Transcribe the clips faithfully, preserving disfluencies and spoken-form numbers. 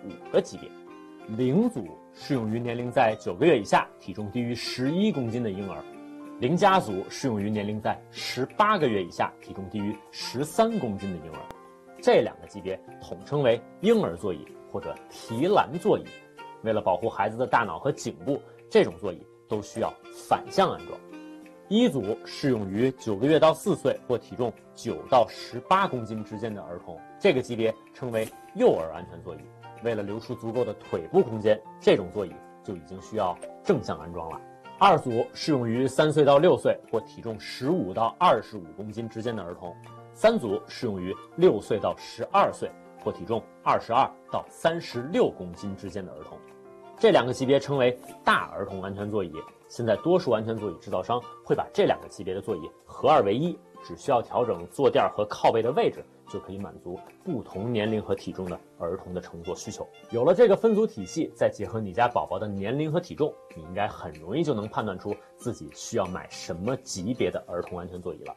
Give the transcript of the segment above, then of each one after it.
五个级别。零组适用于年龄在九个月以下、体重低于十一公斤的婴儿；零加组适用于年龄在十八个月以下、体重低于十三公斤的婴儿。这两个级别统称为婴儿座椅或者提篮座椅。为了保护孩子的大脑和颈部，这种座椅都需要反向安装。一组适用于九个月到四岁或体重九到十八公斤之间的儿童，这个级别称为幼儿安全座椅。为了留出足够的腿部空间，这种座椅就已经需要正向安装了。二组适用于三岁到六岁或体重十五到二十五公斤之间的儿童。三组适用于六岁到十二岁或体重二十二到三十六公斤之间的儿童。这两个级别称为大儿童安全座椅。现在多数安全座椅制造商会把这两个级别的座椅合二为一，只需要调整坐垫和靠背的位置，就可以满足不同年龄和体重的儿童的乘坐需求。有了这个分组体系，再结合你家宝宝的年龄和体重，你应该很容易就能判断出自己需要买什么级别的儿童安全座椅了。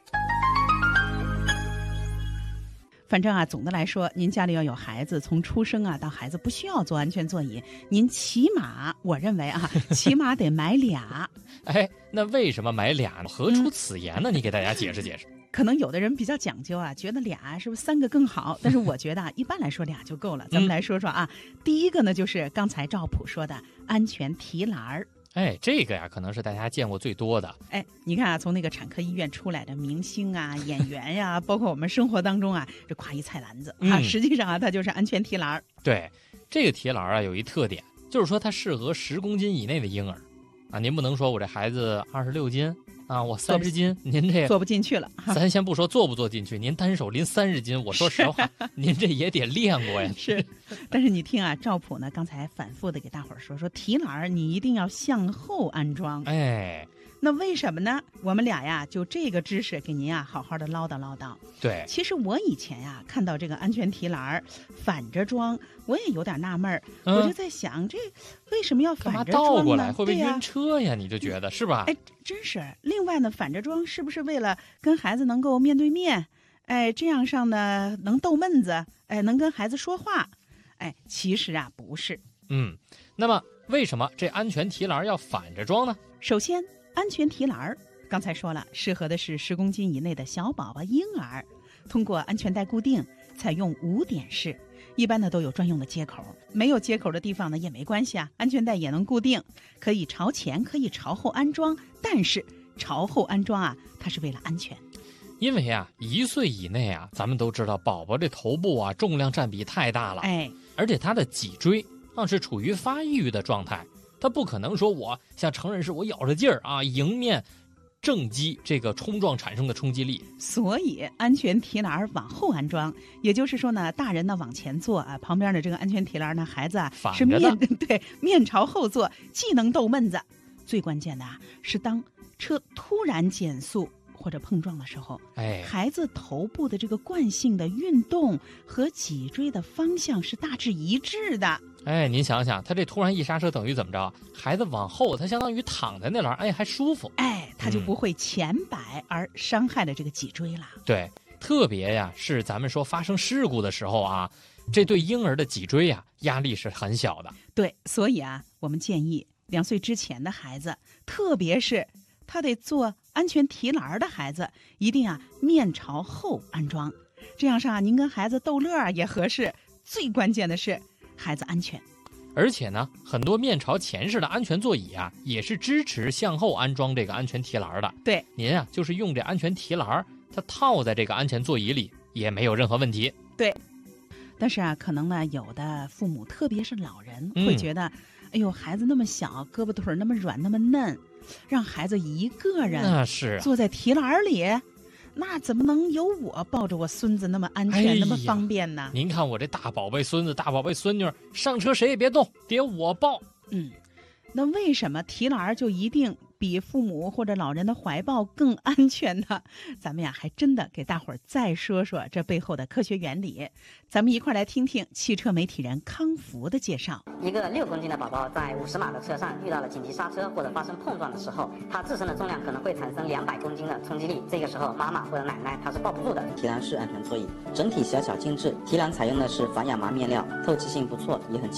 反正啊，总的来说，您家里要有孩子，从出生啊到孩子不需要坐安全座椅，您起码，我认为啊，起码得买俩。 哎，那为什么买俩呢？何出此言呢？嗯、你给大家解释解释。 可能有的人比较讲究啊，觉得俩是不是三个更好？但是我觉得啊，一般来说俩就够了。咱们来说说啊，嗯、第一个呢，就是刚才赵普说的安全提篮儿。 哎，这个呀，可能是大家见过最多的。 哎，你看啊，从那个产科医院出来的明星啊、演员呀、啊，包括我们生活当中啊，这挎一菜篮子、嗯、啊，实际上啊，它就是安全提篮。 对，这个提篮啊，有一特点，就是说它适合十公斤以内的婴儿啊。您不能说我这孩子二十六斤啊，我三十斤，您这坐不进去了。 咱先不说坐不坐进去，您单手拎三十斤，我说实话，您这也得练过呀。 是，但是你听啊，赵普呢刚才反复的给大伙儿说说提篮你一定要向后安装。 哎， 那为什么呢？我们俩呀，就这个知识给您啊，好好的唠叨唠叨。 对， 其实我以前呀看到这个安全提篮反着装，我也有点纳闷儿、嗯，我就在想，这为什么要反着装呢？ 倒过来会不会晕车呀？你就觉得是吧？ 哎，真是。另外呢，反着装是不是为了跟孩子能够面对面？哎，这样上呢能逗闷子，哎，能跟孩子说话。哎，其实啊不是。 嗯，那么为什么这安全提篮要反着装呢？ 首先，安全提篮刚才说了，适合的是十公斤以内的小宝宝婴儿，通过安全带固定，采用五点式，一般呢都有专用的接口，没有接口的地方呢也没关系啊，安全带也能固定，可以朝前，可以朝后安装，但是朝后安装啊，它是为了安全。 因为啊，一岁以内啊，咱们都知道宝宝这头部啊重量占比太大了， 哎， 而且他的脊椎啊是处于发育的状态，他不可能说我像成人时我咬着劲儿啊迎面正击这个冲撞产生的冲击力， 所以安全提篮往后安装，也就是说呢，大人呢往前坐啊，旁边的这个安全提篮呢，孩子啊是面对面朝后坐，既能逗闷子，最关键的啊是当车突然减速或者碰撞的时候， 哎， 孩子头部的这个惯性的运动和脊椎的方向是大致一致的。 哎，您想想，他这突然一刹车等于怎么着？孩子往后，他相当于躺在那栏，哎，还舒服， 哎，他就不会前摆而伤害了这个脊椎了。 嗯、对，特别呀，是咱们说发生事故的时候啊，这对婴儿的脊椎呀压力是很小的。 对，所以啊，我们建议两岁之前的孩子，特别是他得做安全提篮的孩子，一定啊面朝后安装，这样上啊您跟孩子逗乐也合适。最关键的是孩子安全。 而且呢，很多面朝前式的安全座椅啊，也是支持向后安装这个安全提篮的。 对， 您啊就是用这安全提篮，它套在这个安全座椅里也没有任何问题。 对，但是啊，可能呢有的父母，特别是老人，会觉得，嗯、哎呦，孩子那么小，胳膊腿那么软，那么嫩。让孩子一个人那是坐在提篮里，那怎么能有我抱着我孙子那么安全、哎、那么方便呢？ 您看我这大宝贝孙子、大宝贝孙女，上车谁也别动，得我抱。 嗯，那为什么提篮就一定比父母或者老人的怀抱更安全呢？咱们呀，还真的给大伙儿再说说这背后的科学原理。咱们一块来听听汽车媒体人康福的介绍。 一个六公斤的宝宝在五十码的车上遇到了紧急刹车或者发生碰撞的时候，他自身的重量可能会产生两百公斤的冲击力，这个时候妈妈或者奶奶她是抱不住的。 提篮式安全座椅整体小巧精致，提篮采用的是防亚麻面料，透气性不错，也很轻。